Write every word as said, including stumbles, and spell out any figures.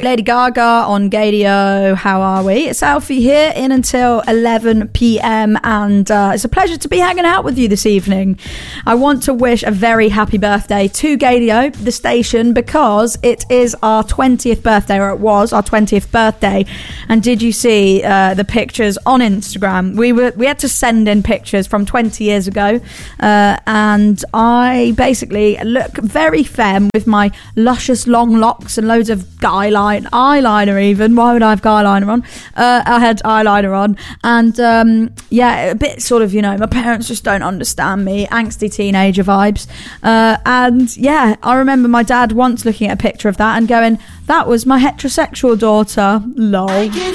Lady Gaga on Gadio. How are we? It's Alfie here in until eleven p.m. and uh, it's a pleasure to be hanging out with you this evening. I want to wish a very happy birthday to Gadio, the station, because it is our twentieth birthday, or it was our twentieth birthday. And did you see uh, the pictures on Instagram? We were we had to send in pictures from twenty years ago, uh, and I basically look very femme with my luscious long locks and loads of eyeliner, eyeliner even. Why would I have eyeliner on? Uh, I had eyeliner on, and um, yeah, a bit sort of, you know, my parents just don't understand me, angsty teenager vibes. Uh, and yeah, I remember my dad once looking at a picture of that and going, "That was my heterosexual daughter." Lol.